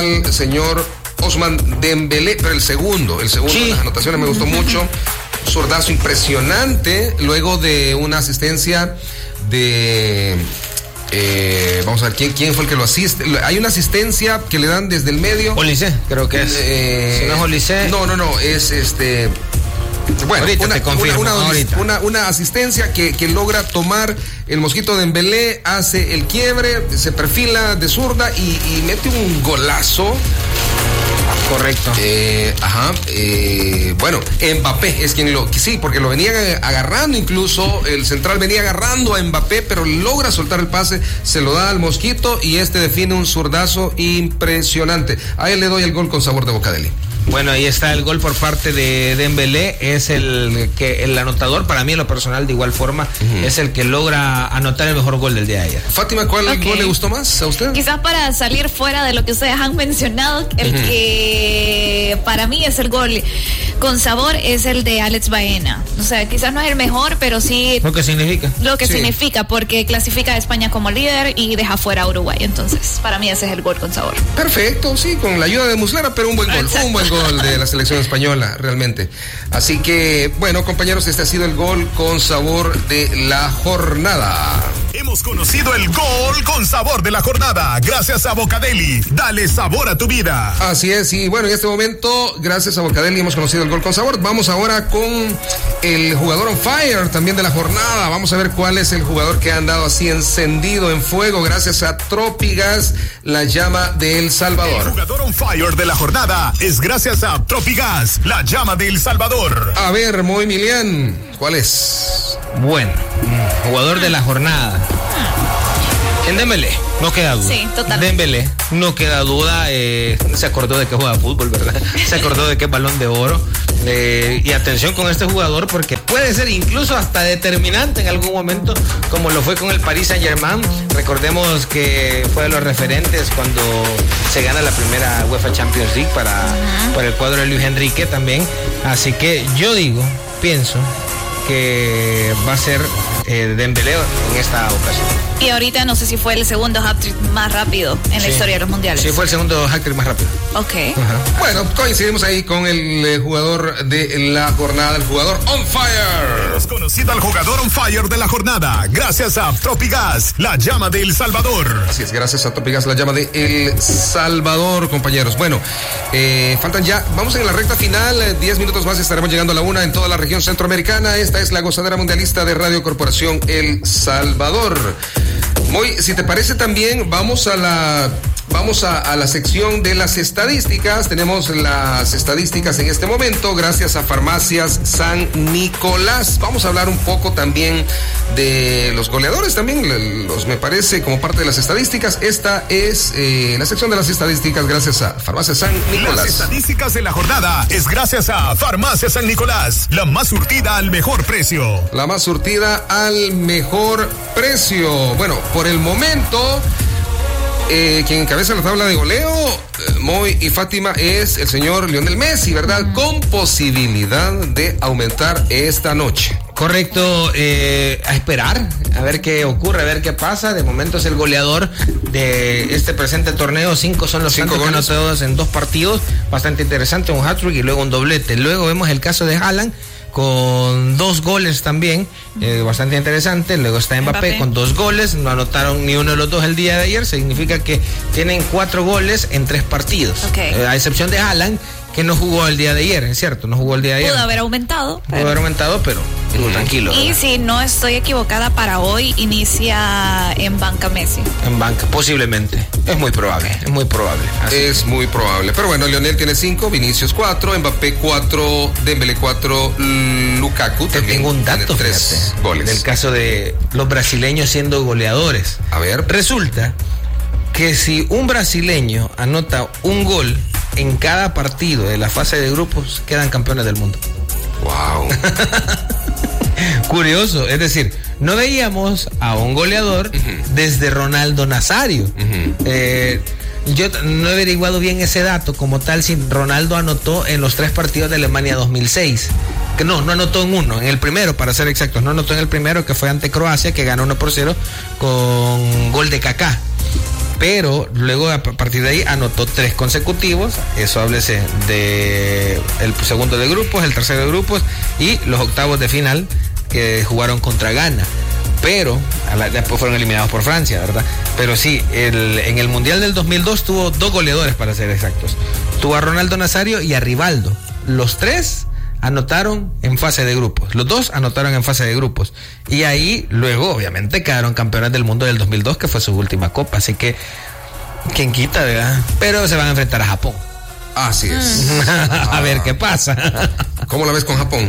el señor Ousmane Dembélé, pero el segundo sí. Las anotaciones me gustó mucho. Zurdazo impresionante, luego de una asistencia de... vamos a ver, ¿quién fue el que lo asiste? Hay una asistencia que le dan desde el medio. Olise, creo que es. Si no es Olise. No, es bueno, una asistencia que logra tomar el Mosquito Dembélé, hace el quiebre, se perfila de zurda y mete un golazo. Correcto. Bueno, Mbappé es quien sí, porque lo venían agarrando, incluso el central venía agarrando a Mbappé, pero logra soltar el pase, se lo da al Mosquito y define un zurdazo impresionante. A él le doy el gol con sabor de Bocadeli. Bueno, ahí está el gol por parte de Dembélé, es el anotador, para mí en lo personal de igual forma, es el que logra anotar el mejor gol del día de ayer. Fátima, ¿cuál gol le gustó más a usted? Quizás para salir fuera de lo que ustedes han mencionado, el que para mí es el gol con sabor es el de Alex Baena. O sea, quizás no es el mejor, pero sí... ¿Lo que significa? Lo que significa, porque clasifica a España como líder y deja fuera a Uruguay. Entonces, para mí ese es el gol con sabor. Perfecto, sí, con la ayuda de Muslera, pero un buen gol. Exacto. Un buen gol de la selección española, realmente. Así que, bueno, compañeros, este ha sido el gol con sabor de la jornada. Hemos conocido el gol con sabor de la jornada, gracias a Bocadeli. Dale sabor a tu vida. Así es, y bueno, en este momento, gracias a Bocadeli, hemos conocido el gol con sabor. Vamos ahora con el jugador on fire también de la jornada. Vamos a ver cuál es el jugador que ha andado así encendido en fuego, gracias a Tropigas, la llama de El Salvador. El jugador on fire de la jornada es gracias a Tropigas, la llama de El Salvador. A ver, Moy Milian, ¿cuál es? Bueno, jugador de la jornada. En Dembélé, no queda duda. Sí, totalmente. Dembélé, no queda duda. Se acordó de que juega fútbol, ¿verdad? Se acordó de que es Balón de Oro. Y atención con este jugador, porque puede ser incluso hasta determinante en algún momento, como lo fue con el Paris Saint-Germain. Recordemos que fue de los referentes cuando se gana la primera UEFA Champions League para el cuadro de Luis Enrique también. Así que yo pienso que va a ser Dembélé en esta ocasión. Y ahorita no sé si fue el segundo hat-trick más rápido en la historia de los mundiales. Sí, fue el segundo hat-trick más rápido. Ok. Bueno, coincidimos ahí con el jugador de la jornada, el jugador on fire. Hemos conocido al jugador on fire de la jornada, gracias a Tropigas, la llama de El Salvador. Así es, gracias a Tropigas, la llama de El Salvador, compañeros. Bueno, faltan ya, vamos en la recta final, 10 minutos más estaremos llegando a la 1 en toda la región centroamericana. Esta es la gozadera mundialista de Radio Corporación El Salvador. Moy, si te parece también, vamos a la sección de las estadísticas. Tenemos las estadísticas en este momento gracias a Farmacias San Nicolás. Vamos a hablar un poco también de los goleadores también, me parece, como parte de las estadísticas. Esta es la sección de las estadísticas gracias a Farmacias San Nicolás. Las estadísticas de la jornada es gracias a Farmacias San Nicolás, la más surtida al mejor precio. La más surtida al mejor precio. Bueno, por el momento, quien encabeza la tabla de goleo, Moy y Fátima, es el señor Lionel Messi, ¿verdad? Con posibilidad de aumentar esta noche. Correcto, a esperar, a ver qué ocurre, a ver qué pasa. De momento es el goleador de este presente torneo. 5 son los 5 anotados en 2 partidos. Bastante interesante, un hat-trick y luego un doblete. Luego vemos el caso de Haaland con 2 goles también, bastante interesante. Luego está Mbappé con 2 goles, no anotaron ni uno de los dos el día de ayer, significa que tienen 4 goles en 3 partidos, a excepción de Haaland, que no jugó el día de ayer, es cierto, no jugó el día de ayer. Pudo haber aumentado, pero tranquilo. Y si no estoy equivocada, para hoy inicia en banca Messi. En banca, posiblemente. Es muy probable. Así. Es muy probable. Pero bueno, Lionel tiene 5, Vinicius 4, Mbappé 4, Dembélé 4, Lukaku Te tengo un dato, 3 goles. En el caso de los brasileños siendo goleadores. A ver. Resulta que si un brasileño anota un gol en cada partido de la fase de grupos, quedan campeones del mundo. Wow. Curioso, es decir, no veíamos a un goleador desde Ronaldo Nazario. Yo no he averiguado bien ese dato como tal, si Ronaldo anotó en los 3 partidos de Alemania 2006. Que no anotó en uno, en el primero, para ser exactos. No anotó en el primero, que fue ante Croacia, que ganó 1-0 con gol de Kaká. pero luego a partir de ahí anotó 3 consecutivos. Eso háblese de el segundo de grupos, el tercero de grupos y los octavos de final que jugaron contra Ghana. Pero después fueron eliminados por Francia, ¿verdad? Pero sí, en el Mundial del 2002 tuvo 2 goleadores, para ser exactos. Tuvo a Ronaldo Nazario y a Rivaldo. Los 3 anotaron en fase de grupos. Los 2 anotaron en fase de grupos. Y ahí luego, obviamente, quedaron campeones del mundo del 2002, que fue su última copa. Así que, ¿quién quita, verdad? Pero se van a enfrentar a Japón. Así es. A ver qué pasa. ¿Cómo la ves con Japón?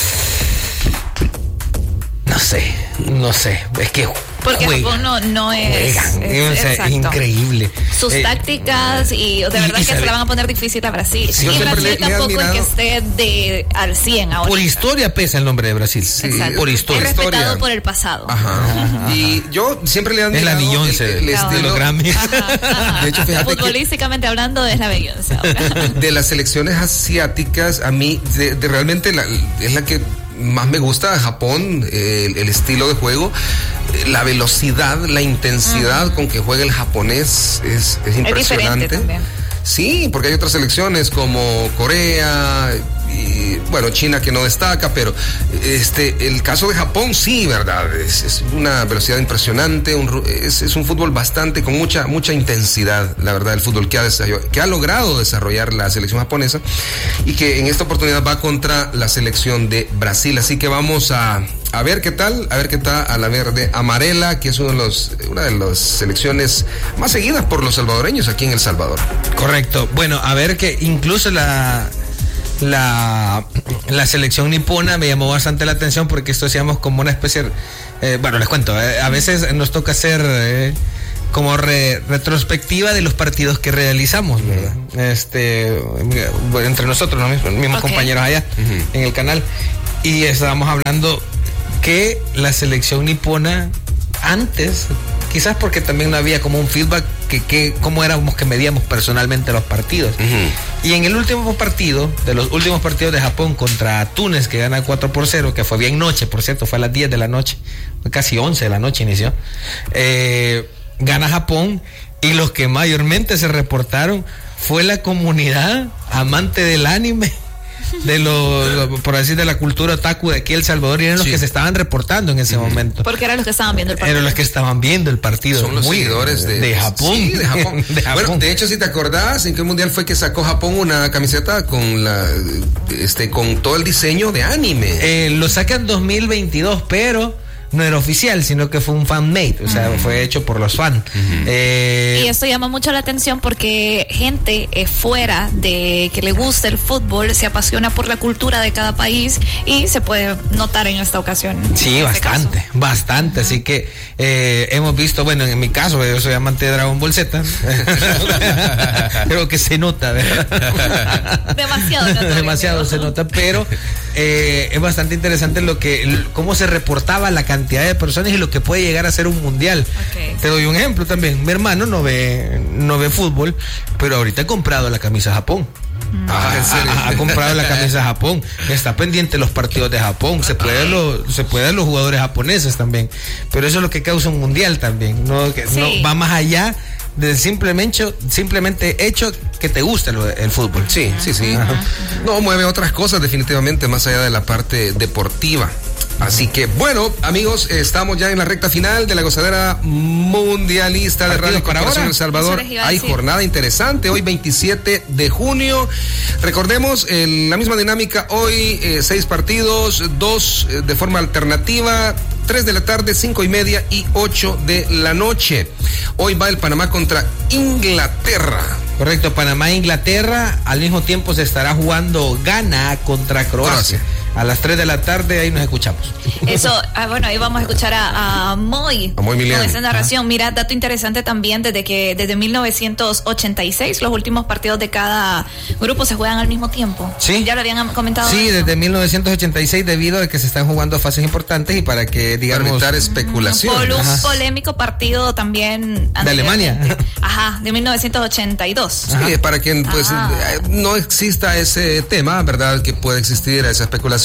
No sé. Es que porque Japón no es increíble. Sus tácticas y de verdad que se la van a poner difícil a Brasil. Sí, y Brasil tampoco es que esté al 100 ahora. Por historia pesa el nombre de Brasil. Sí, por historia. Es respetado por el pasado. Ajá. Y yo siempre le he admirado es la Beyoncé de los Grammys. De hecho, fíjate futbolísticamente hablando es la Beyoncé ahora. De las selecciones asiáticas, a mí realmente es la que más me gusta Japón, el estilo de juego, la velocidad, la intensidad con que juega el japonés es impresionante. Es diferente sí, porque hay otras selecciones como Corea y bueno, China que no destaca, pero el caso de Japón sí, verdad, es una velocidad impresionante, es un fútbol bastante con mucha intensidad, la verdad, el fútbol que ha logrado desarrollar la selección japonesa y que en esta oportunidad va contra la selección de Brasil, así que vamos a ver qué tal a la verde amarela, que es una de las selecciones más seguidas por los salvadoreños aquí en El Salvador. Correcto. Bueno, a ver que incluso la selección nipona me llamó bastante la atención porque esto hacíamos como una especie, bueno, les cuento, a veces nos toca hacer como retrospectiva de los partidos que realizamos, ¿verdad? Entre nosotros, los mismos compañeros allá en el canal, y estábamos hablando que la selección nipona antes, quizás porque también no había como un feedback que cómo éramos que medíamos personalmente los partidos. Y en el último partido, de los últimos partidos de Japón contra Túnez, que gana 4-0, que fue bien noche, por cierto, fue a las 10 de la noche, casi 11 de la noche inició, gana Japón, y los que mayormente se reportaron fue la comunidad amante del anime, por decir, de la cultura otaku de aquí El Salvador, y eran los que se estaban reportando en ese momento. Porque eran los que estaban viendo el partido. Eran los que estaban viendo el partido. Son los seguidores de Japón. Sí, de Japón. Bueno, de hecho, si te acordás, ¿en qué mundial fue que sacó Japón una camiseta con con todo el diseño de anime? Lo saca en 2022, pero no era oficial, sino que fue un fan-made, o sea, fue hecho por los fans. Y esto llama mucho la atención porque gente fuera de que le gusta el fútbol se apasiona por la cultura de cada país y se puede notar en esta ocasión. Sí, bastante. Así que hemos visto, bueno, en mi caso, yo soy amante de Dragon Ball Z. Creo que se nota, ¿verdad? Demasiado se nota, pero es bastante interesante cómo se reportaba la cantidad de personas y lo que puede llegar a ser un mundial. Te doy un ejemplo también. Mi hermano no ve fútbol, pero ahorita ha comprado la camisa Japón. ¿En serio? Ha comprado la camisa Japón, está pendiente de los partidos de Japón, se puede ver los jugadores japoneses también, pero eso es lo que causa un mundial también, no va más allá de simplemente hecho que te gusta el fútbol. Sí. No, mueve otras cosas definitivamente más allá de la parte deportiva. Así que, bueno, amigos, estamos ya en la recta final de la gozadera mundialista de Radio Corporación El Salvador. Hay jornada interesante, hoy 27 de junio. Recordemos, la misma dinámica hoy, 6 partidos, 2 de forma alternativa, 3 de la tarde, 5:30 y 8 de la noche. Hoy va el Panamá contra Inglaterra. Correcto, Panamá-Inglaterra, al mismo tiempo se estará jugando Ghana contra Croacia. A las 3 de la tarde, ahí nos escuchamos. Eso, bueno, ahí vamos a escuchar a Moy. A Moy Milian. Con esa narración. Mira, dato interesante también, desde 1986, los últimos partidos de cada grupo se juegan al mismo tiempo. Sí. Ya lo habían comentado. Sí, desde 1986, debido a que se están jugando fases importantes y para que, digamos, para evitar especulación. Por un polémico partido también. De Alemania. De 1982. Sí, para que no exista ese tema, ¿verdad? Que puede existir esa especulación.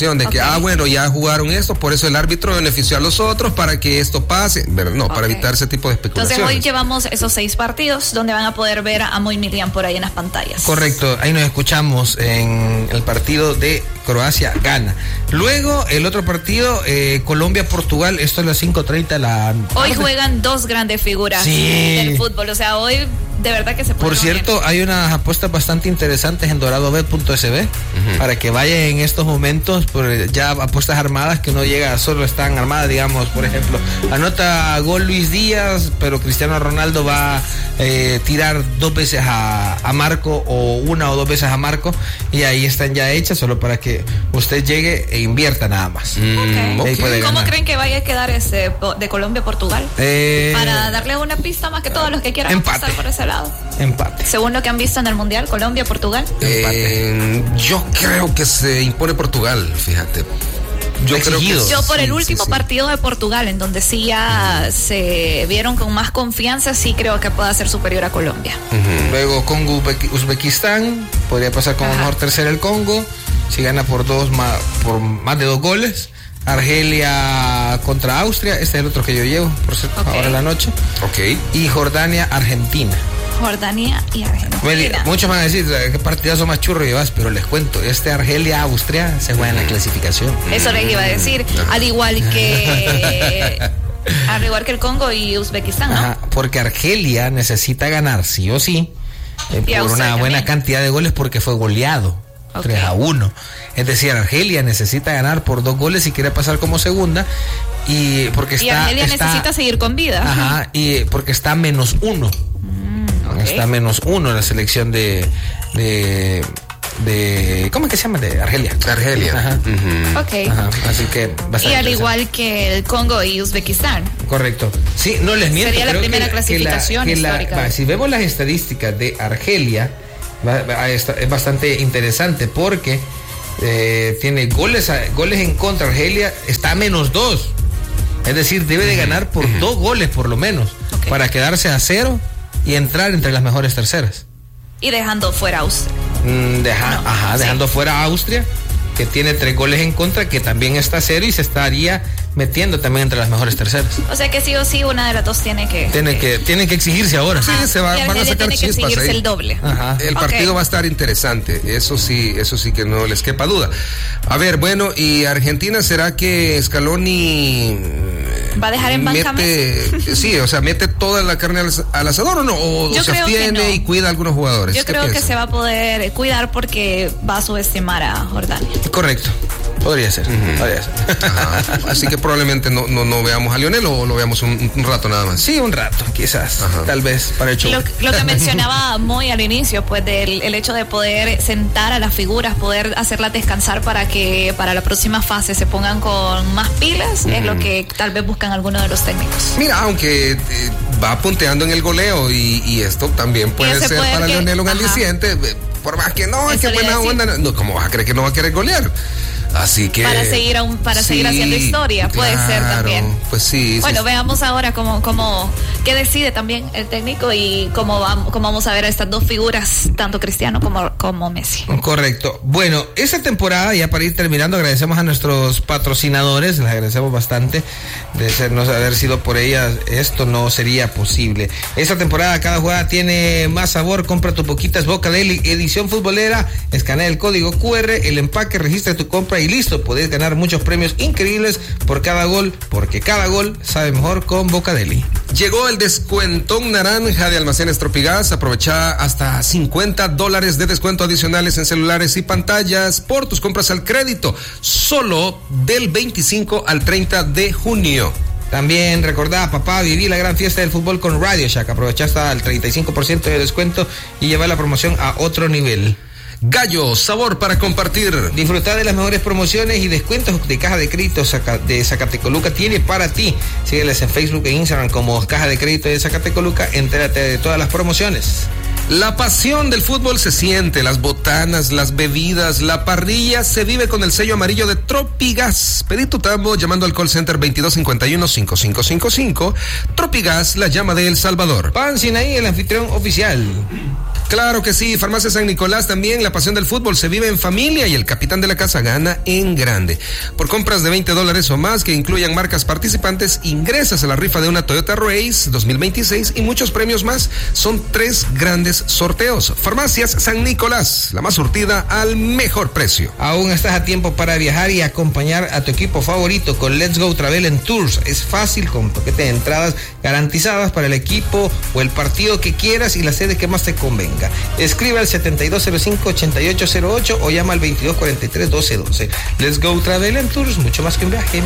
especulación de que, bueno, ya jugaron esto, por eso el árbitro benefició a los otros para que esto pase. No, para evitar ese tipo de especulaciones. Entonces hoy llevamos esos 6 partidos donde van a poder ver a Moy Milian por ahí en las pantallas. Correcto, ahí nos escuchamos en el partido de Croacia-Ghana. Luego, el otro partido, Colombia-Portugal, esto es las 5:30. Hoy juegan 2 grandes figuras del fútbol, o sea, hoy de verdad que se puede. Por cierto, hay unas apuestas bastante interesantes en doradobet.sb para que vayan en estos momentos, por ya apuestas armadas que no llega, solo están armadas, digamos, por ejemplo, anota gol Luis Díaz, pero Cristiano Ronaldo va a tirar 2 veces a Marco, o 1 o 2 veces a Marco, y ahí están ya hechas, solo para que usted llegue e invierta nada más. ¿Cómo creen que vaya a quedar ese de Colombia-Portugal? Para darle una pista más que todos los que quieran pasar por ese lado. Empate. Según lo que han visto en el Mundial, Colombia-Portugal. Yo creo que se impone Portugal, fíjate. Yo por el último partido de Portugal, en donde sí ya se vieron con más confianza, sí creo que pueda ser superior a Colombia. Luego Congo, Uzbekistán, podría pasar como mejor tercero el Congo, si gana por más de 2 goles. Argelia contra Austria, este es el otro que yo llevo, por cierto, ahora en la noche. Y Jordania, Argentina. Jordania y Argentina. Muchos van a decir, ¿qué partidazo más churro llevas? Pero les cuento, Argelia-Austria se juega en la clasificación. Eso les iba a decir, al igual que el Congo y Uzbekistán, ¿no? Porque Argelia necesita ganar sí o sí, por una buena cantidad de goles, porque fue goleado 3-1. Es decir, Argelia necesita ganar por 2 goles si quiere pasar como segunda, y porque Argelia necesita seguir con vida. Y porque está a -1. Está a -1 la selección de ¿cómo es que se llama? De Argelia. Así que y al igual que el Congo y Uzbekistán. Correcto. Sí, no les miento. Sería la primera clasificación histórica. Si vemos las estadísticas de Argelia, es bastante interesante, porque tiene goles en contra. Argelia está a -2. Es decir, debe de ganar por 2 goles por lo menos, para quedarse a 0 y entrar entre las mejores terceras. Y dejando fuera a Austria. Dejando fuera a Austria, que tiene 3 goles en contra, que también está a 0 y se estaría metiendo también entre las mejores terceras. O sea que sí o sí una de las dos tiene que exigirse ahora. Sí, van a sacar chispas ahí. El doble. El partido va a estar interesante, eso sí que no les quepa duda. A ver, bueno, y Argentina, ¿será que Scaloni va a dejar en banca sí, o sea, mete toda la carne al asador, o no? O se abstiene y cuida a algunos jugadores. Yo creo que se va a poder cuidar, porque va a subestimar a Jordania. Correcto. Podría ser. Así que probablemente no veamos a Lionel, o lo veamos un rato nada más. Sí, un rato, quizás. Tal vez para el show. Lo que mencionaba Moy al inicio, pues el hecho de poder sentar a las figuras, poder hacerlas descansar para que para la próxima fase se pongan con más pilas, es lo que tal vez buscan algunos de los técnicos. Mira, aunque va punteando en el goleo, y esto también puede ser para Lionel un aliciente, por más que es que buena onda, ¿cómo vas a creer que no va a querer golear? Así que para seguir haciendo historia, puede ser también. Pues sí. Bueno, veamos ahora cómo qué decide también el técnico, y cómo vamos a ver a estas 2 figuras, tanto Cristiano como Messi. Correcto. Bueno, esta temporada, ya para ir terminando, agradecemos a nuestros patrocinadores, les agradecemos bastante. De no haber sido por ellas, esto no sería posible. Esta temporada cada jugada tiene más sabor. Compra tu Poquitas Boca Deli edición futbolera, escanea el código QR, el empaque, registra tu compra y listo, podés ganar muchos premios increíbles por cada gol, porque cada gol sabe mejor con Boca Deli. Llegó el descuentón naranja de Almacenes Tropigas. Aprovecha hasta $50 de descuento adicionales en celulares y pantallas por tus compras al crédito, solo del 25 al 30 de junio. También recordá, papá, viví la gran fiesta del fútbol con Radio Shack. Aprovecha hasta el 35% de descuento y lleva la promoción a otro nivel. Gallo, sabor para compartir. Disfrutar de las mejores promociones y descuentos de Caja de Crédito de Zacatecoluca tiene para ti. Sígueles en Facebook e Instagram como Caja de Crédito de Zacatecoluca. Entérate de todas las promociones. La pasión del fútbol se siente, las botanas, las bebidas, la parrilla se vive con el sello amarillo de Tropigas. Pedí tu tambo llamando al call center 2251-5555. Tropigas, la llama de El Salvador. Pan Sinaí, el anfitrión oficial. Claro que sí, Farmacia San Nicolás también, la pasión del fútbol se vive en familia y el capitán de la casa gana en grande. Por compras de $20 o más que incluyan marcas participantes, ingresas a la rifa de una Toyota Race 2026 y muchos premios más. Son 3 grandes sorteos. Farmacias San Nicolás, la más surtida al mejor precio. Aún estás a tiempo para viajar y acompañar a tu equipo favorito con Let's Go Travel and Tours. Es fácil, con paquete de entradas garantizadas para el equipo o el partido que quieras y la sede que más te convenga. Escribe al 7205-8808 o llama al 2243-1212. Let's Go Travel and Tours, mucho más que un viaje.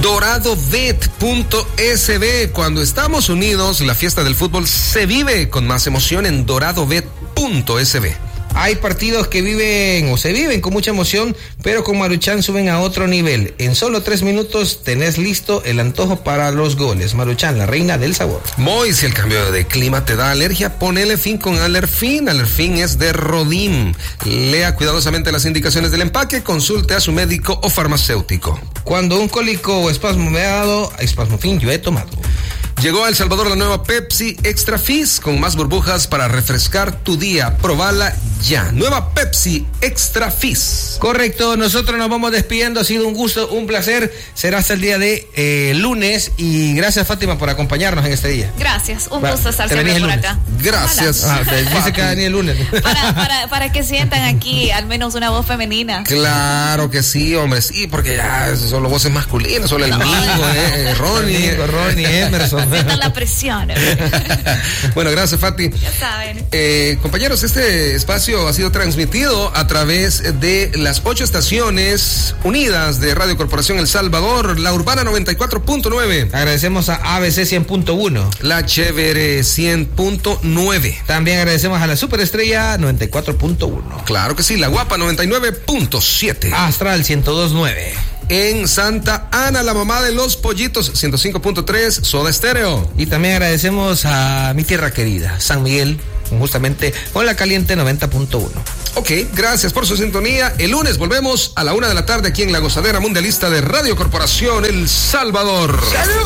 DoradoBet.sb. Cuando estamos unidos, la fiesta del fútbol se vive con más emoción en DoradoBet.sb. Hay partidos que viven o se viven con mucha emoción, pero con Maruchan suben a otro nivel. En solo 3 minutos tenés listo el antojo para los goles. Maruchan, la reina del sabor. Moy, si el cambio de clima te da alergia, ponele fin con Alerfin. Alerfin es de Rodim. Lea cuidadosamente las indicaciones del empaque, consulte a su médico o farmacéutico. Cuando un cólico o espasmo me ha dado, Espasmofin yo he tomado. Llegó a El Salvador la nueva Pepsi Extra Fizz con más burbujas para refrescar tu día. Probala ya. Nueva Pepsi Extra Fizz. Correcto, nosotros nos vamos despidiendo. Ha sido un gusto, un placer. Será hasta el día de lunes. Y gracias, Fátima, por acompañarnos en este día. Gracias, un gusto estar siempre por acá. Gracias. Dice que venía el lunes. Para que sientan aquí al menos una voz femenina. Claro que sí, hombre, sí, porque ya solo voces masculinas, solo el Mingo, Ronnie, Emerson. Sientan la presión. Bueno, gracias, Fati. Ya saben. Compañeros, este espacio ha sido transmitido a través de las 8 estaciones unidas de Radio Corporación El Salvador, la Urbana 94.9. Agradecemos a ABC 100.1. La Chévere 100.9. También agradecemos a la Superestrella 94.1. Claro que sí, la Guapa 99.7. Astral 102.9. En Santa Ana, la mamá de los pollitos 105.3, Soda Estéreo. Y también agradecemos a mi tierra querida, San Miguel, justamente con la caliente 90.1. Ok, gracias por su sintonía. El lunes volvemos a la 1 de la tarde aquí en la Gozadera Mundialista de Radio Corporación El Salvador. ¡Salud!